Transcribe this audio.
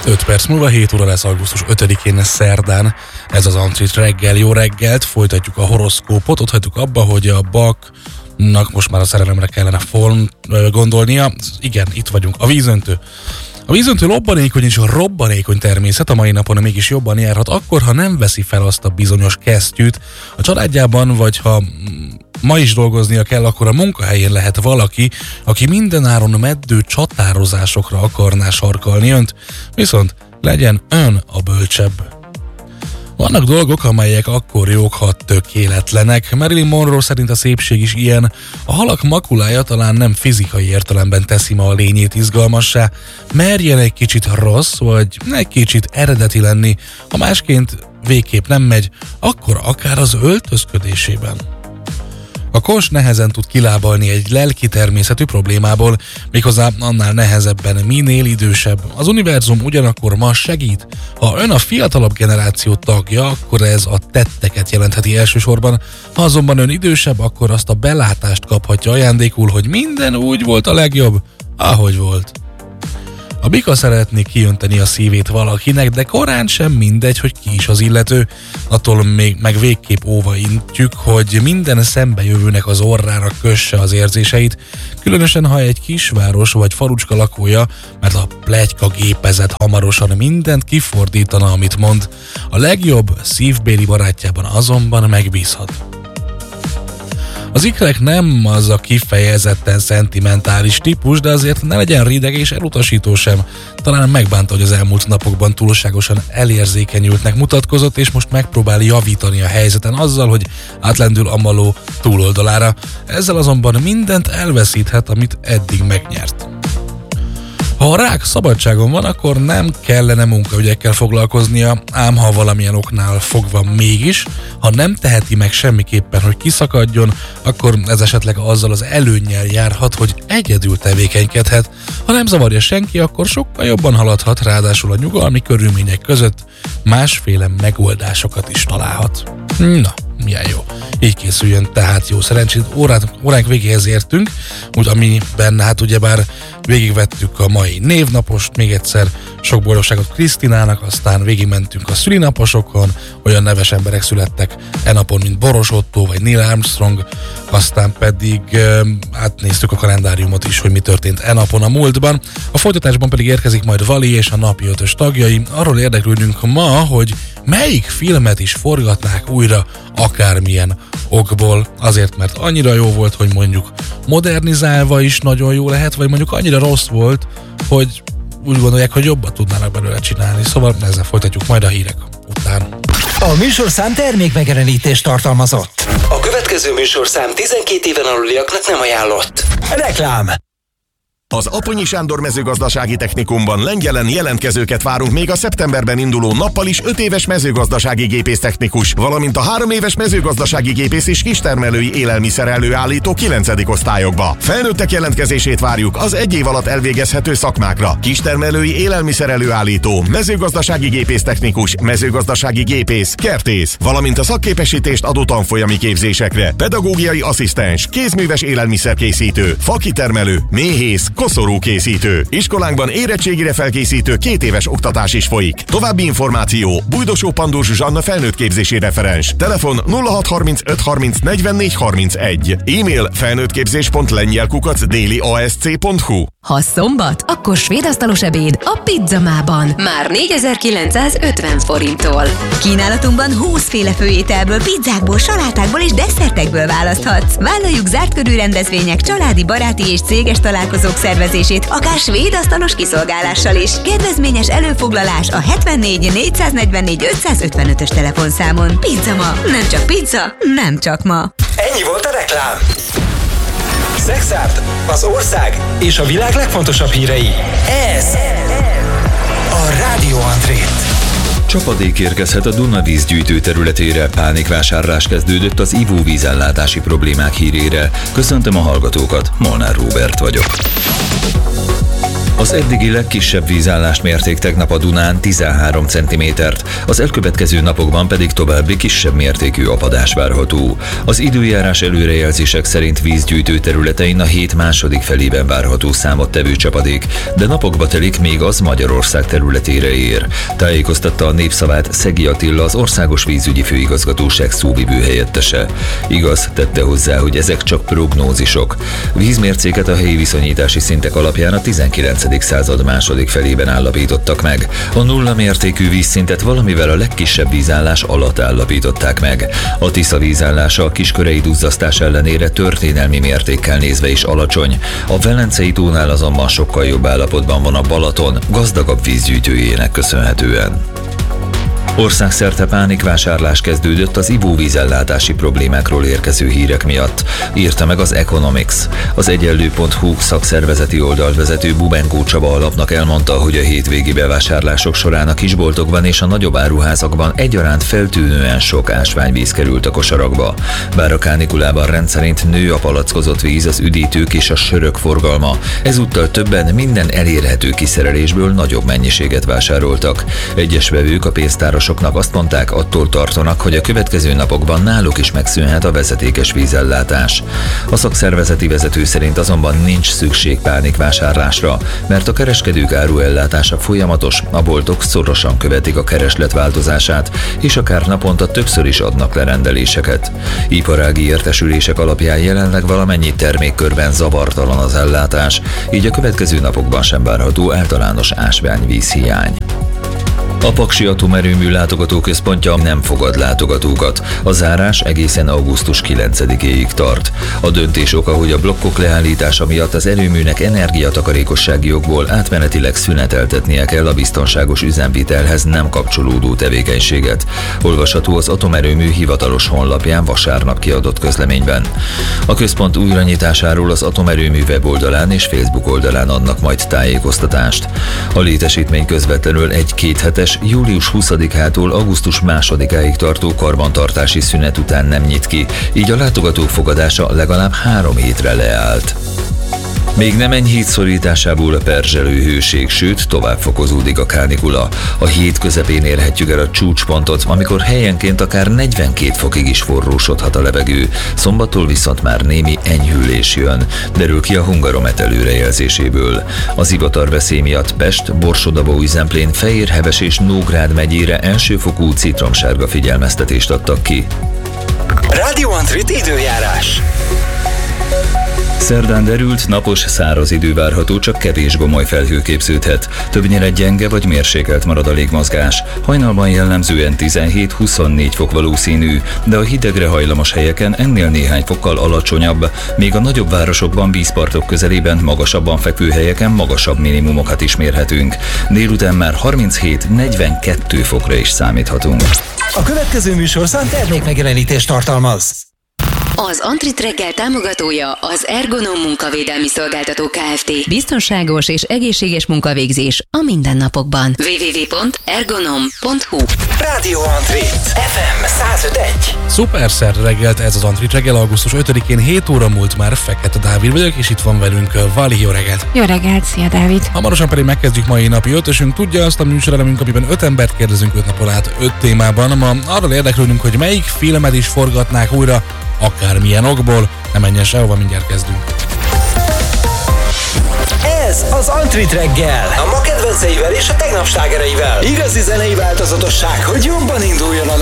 5 perc múlva 7 óra lesz augusztus 5-én szerdán. Ez az Antrit reggel, jó reggelt, folytatjuk a horoszkópot, ott hagytuk abba, hogy a Baknak most már a szerelemre kellene gondolnia. Igen, itt vagyunk, a vízöntő. A vízöntő lobbanékony és robbanékony természet a mai napon mégis jobban járhat akkor, ha nem veszi fel azt a bizonyos kesztyűt a családjában, vagy ha ma is dolgoznia kell, akkor a munkahelyén lehet valaki, aki mindenáron meddő csatározásokra akarná sarkalni önt, viszont legyen ön a bölcsebb. Vannak dolgok, amelyek akkor jók, ha tökéletlenek. Marilyn Monroe szerint a szépség is ilyen. A halak makulája talán nem fizikai értelemben teszi ma a lényét izgalmassá. Merjen egy kicsit rossz, vagy egy kicsit eredeti lenni. Ha másként végképp nem megy, akkor akár az öltözködésében. A kos nehezen tud kilábalni egy lelki természetű problémából, méghozzá annál nehezebben, minél idősebb. Az univerzum ugyanakkor ma segít. Ha ön a fiatalabb generáció tagja, akkor ez a tetteket jelentheti elsősorban. Ha azonban ön idősebb, akkor azt a belátást kaphatja ajándékul, hogy minden úgy volt a legjobb, ahogy volt. A bika szeretné kiönteni a szívét valakinek, de korán sem mindegy, hogy ki is az illető. Attól még meg végképp óva intjük, hogy minden szembejövőnek az orrára kösse az érzéseit, különösen ha egy kisváros vagy falucska lakója, mert a pletyka gépezet hamarosan mindent kifordítana, amit mond. A legjobb szívbéli barátjában azonban megbízhat. Az ikrek nem az a kifejezetten szentimentális típus, de azért ne legyen rideg és elutasító sem. Talán megbánta, hogy az elmúlt napokban túlságosan elérzékenyültnek mutatkozott, és most megpróbál javítani a helyzeten azzal, hogy átlendül a maló túloldalára. Ezzel azonban mindent elveszíthet, amit eddig megnyert. Ha a rák szabadságon van, akkor nem kellene munkaügyekkel foglalkoznia, ám ha valamilyen oknál fogva mégis, ha nem teheti meg semmiképpen, hogy kiszakadjon, akkor ez esetleg azzal az előnnyel járhat, hogy egyedül tevékenykedhet. Ha nem zavarja senki, akkor sokkal jobban haladhat, ráadásul a nyugalmi körülmények között másféle megoldásokat is találhat. Na, milyen jó. Így készüljön tehát jó szerencsét. Óránk végéhez értünk, úgy amiben hát ugyebár végigvettük a mai névnapost, még egyszer sok boldogságot Krisztinának, aztán végigmentünk a szülinaposokon, olyan neves emberek születtek e napon, mint Boros Ottó vagy Neil Armstrong, aztán pedig átnéztük a kalendáriumot is, hogy mi történt e napon a múltban. A folytatásban pedig érkezik majd Vali és a napi 5-ös tagjai. Arról érdeklődünk ma, hogy melyik filmet is forgatnák újra akármilyen okból, azért mert annyira jó volt, hogy mondjuk modernizálva is nagyon jó lehet, vagy mondjuk annyira rossz volt, hogy úgy gondolják, hogy jobban tudnának belőle csinálni. Szóval ezzel folytatjuk majd a hírek után. A műsorszám termékmegjelenítést tartalmazott. A következő műsorszám 12 éven aluliaknak nem ajánlott. Reklám. Az Aponyi Sándor mezőgazdasági technikumban Lengyelen jelentkezőket várunk még a szeptemberben induló nappal is 5 éves mezőgazdasági gépésztechnikus, valamint a 3 éves mezőgazdasági gépész és kistermelői élelmiszer előállító 9. osztályokba. Felnőttek jelentkezését várjuk az 1 év alatt elvégezhető szakmákra: kistermelői élelmiszer előállító, mezőgazdasági gépésztechnikus, mezőgazdasági gépész, kertész, valamint a szakképesítést adó tanfolyami képzésekre: pedagógiai asszisztens, kézműves élelmiszerkészítő, fakitermelő, méhész, koszorúkészítő. Iskolánkban érettségire felkészítő 2 éves oktatás is folyik. További információ: Bújdosó Pandúr Zsuzsanna felnőttképzési referens. Telefon 0635 30 44 31. E-mail felnőttképzés.lengyel@dailyasc.hu. Ha szombat, akkor svéd asztalos ebéd a Pizzamában. Már 4950 forinttól. Kínálatunkban 20 féle főételből, pizzákból, salátákból és desszertekből választhatsz. Vállaljuk zárt körű rendezvények, családi, baráti és céges találkozók szervezését, akár svéd asztalos kiszolgálással is. Kedvezményes előfoglalás a 74 444 555-ös telefonszámon. Pizzama. Nem csak pizza, nem csak ma. Ennyi volt a reklám. Szexárd, az ország és a világ legfontosabb hírei. Ez a Rádió Antrit. Csapadék érkezhet a Duna vízgyűjtő területére, pánikvásárlás kezdődött az ivóvízellátási problémák hírére. Köszöntöm a hallgatókat, Molnár Róbert vagyok. Az eddigi legkisebb vízállást mérték tegnap a Dunán 13 cm-t, az elkövetkező napokban pedig további kisebb mértékű apadás várható. Az időjárás előrejelzések szerint vízgyűjtő területein a hét második felében várható számottevő csapadék, de napokba telik, még az Magyarország területére ér. Tájékoztatta a Népszavát Szegi Attila, az Országos Vízügyi Főigazgatóság szóvivő helyettese. Igaz, tette hozzá, hogy ezek csak prognózisok. Vízmércéket a helyi viszonyítási szintek alapján a 19. század második felében állapítottak meg. A nulla mértékű vízszintet valamivel a legkisebb vízállás alatt állapították meg. A Tisza vízállása a kiskörei duzzasztás ellenére történelmi mértékkel nézve is alacsony. A Velencei tónál azonban sokkal jobb állapotban van a Balaton, gazdagabb vízgyűjtőjének köszönhetően. Országszerte pánikvásárlás kezdődött az ivóvízellátási problémákról érkező hírek miatt, írta meg az Economics. Az egyenlő.hu szakszervezeti oldalvezető Bubenkó Csaba alapnak elmondta, hogy a hétvégi bevásárlások során a kisboltokban és a nagyobb áruházakban egyaránt feltűnően sok ásványvíz került a kosarakba. Bár a kánikulában rendszerint nő a palackozott víz, az üdítők és a sörök forgalma, ezúttal többen minden elérhető kiszerelésből nagyobb mennyiséget vásároltak. Egyes vevők a pénztárosoknak azt mondták, attól tartanak, hogy a következő napokban náluk is megszűnhet a vezetékes vízellátás. A szakszervezeti vezető szerint azonban nincs szükség pánikvásárlásra, mert a kereskedők áruellátása folyamatos, a boltok szorosan követik a kereslet változását, és akár naponta többször is adnak le rendeléseket. Iparági értesülések alapján jelenleg valamennyi termékkörben zavartalan az ellátás, így a következő napokban sem várható általános ásványvízhiány. A Paksi Atomerőmű látogatóközpontja nem fogad látogatókat. A zárás egészen augusztus 9-éig tart. A döntés oka, hogy a blokkok leállítása miatt az erőműnek energiatakarékossági okból átmenetileg szüneteltetnie kell a biztonságos üzemvitelhez nem kapcsolódó tevékenységet. Olvasható az atomerőmű hivatalos honlapján vasárnap kiadott közleményben. A központ újranyitásáról az atomerőmű weboldalán és Facebook oldalán adnak majd tájékoztatást. A létesítmény közvetlenül egy kéthetes július 20-ától augusztus 2-áig tartó karbantartási szünet után nem nyit ki, így a látogatók fogadása legalább 3 hétre leállt. Még nem enyhít szorításából a perzselő hőség, sőt, tovább fokozódik a kánikula. A hét közepén érhetjük el a csúcspontot, amikor helyenként akár 42 fokig is forrósodhat a levegő. Szombattól viszont már némi enyhülés jön, derül ki a Hungaromet előrejelzéséből. Az zivatar veszély miatt Pest, Borsod-Abaúj-Zemplén, Fejérheves és Nógrád megyére elsőfokú citromsárga figyelmeztetést adtak ki. Radio Antrit időjárás. Szerdán derült, napos, száraz idő várható, csak kevés gomoly felhő képződhet. Többnyire gyenge vagy mérsékelt marad a légmozgás. Hajnalban jellemzően 17-24 fok valószínű, de a hidegre hajlamos helyeken ennél néhány fokkal alacsonyabb, még a nagyobb városokban, vízpartok közelében, magasabban fekvő helyeken magasabb minimumokat is mérhetünk. Délután már 37-42 fokra is számíthatunk. A következő műsorszám termékmegjelenítést tartalmaz. Az Antrit reggel támogatója az Ergonom munkavédelmi szolgáltató Kft. Biztonságos és egészséges munkavégzés a mindennapokban. www.ergonom.hu. Radio Antrit FM 105.1. Szuperszer reggelt, ez az Antrit reggel, augusztus 5-én 7 óra múlt már, Fekete Dávid vagyok, és itt van velünk Vali, jó reggelt! Jó reggelt, szia Dávid! Hamarosan pedig megkezdjük mai napi ötösünk. Tudja azt a műsorelemünk, amiben 5 embert kérdezünk 5 napon át 5 témában. Ma arról érdeklődünk, hogy melyik filmet is forgatnák újra, akármilyen okból. Ne menjen sehova, mindjárt kezdünk. Ez az Antrit reggel. A ma kedvenceivel és a tegnap slágereivel. Igazi zenei változatosság, hogy jobban induljon a